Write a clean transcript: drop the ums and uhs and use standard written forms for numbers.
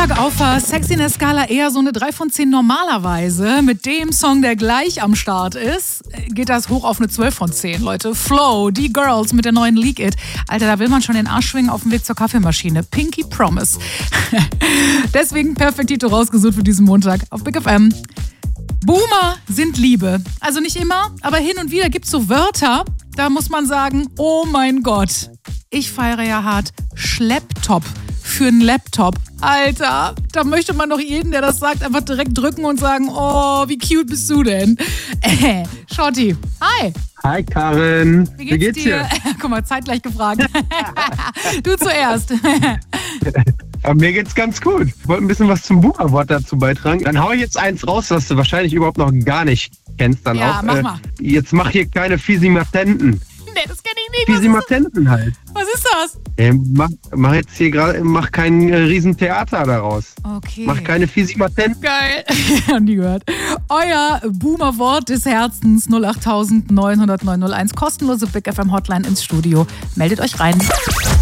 Montag auf der Sexiness-Skala eher so eine 3 von 10 normalerweise. Mit dem Song, der gleich am Start ist, geht das hoch auf eine 12 von 10, Leute. Flow, die Girls mit der neuen Leak It. Alter, da will man schon den Arsch schwingen auf dem Weg zur Kaffeemaschine. Pinky Promise. Deswegen Perfektito rausgesucht für diesen Montag auf Big FM. Boomer sind Liebe. Also nicht immer, aber hin und wieder gibt es so Wörter, da muss man sagen, oh mein Gott. Ich feiere ja hart Schlepptop für einen Laptop. Alter, da möchte man doch jeden, der das sagt, einfach direkt drücken und sagen, oh, wie cute bist du denn? Shorty, hi. Hi Karin, wie geht's dir? Guck mal, zeitgleich gefragt. Du zuerst. Aber mir geht's ganz gut. Ich wollte ein bisschen was zum Boomer-Wort dazu beitragen. Dann hau ich jetzt eins raus, was du wahrscheinlich überhaupt noch gar nicht kennst. Dann ja, auch. Mach mal. Jetzt mach hier keine Fisimatenten. Nee, das kenn ich nicht. Fisimatenten halt. Was ist das? Mach jetzt hier gerade, mach kein Riesentheater daraus. Okay. Mach keine Fisimatenten. Geil. Nie gehört. Euer Boomer-Wort des Herzens 08900 901. Kostenlose Big FM Hotline ins Studio. Meldet euch rein.